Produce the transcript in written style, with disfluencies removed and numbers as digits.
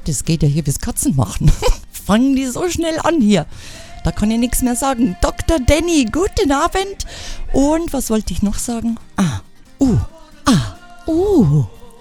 das geht ja hier bis Katzen machen. Fangen die so schnell an hier. Da kann ich nichts mehr sagen. Dr. Danny, guten Abend. Und was wollte ich noch sagen?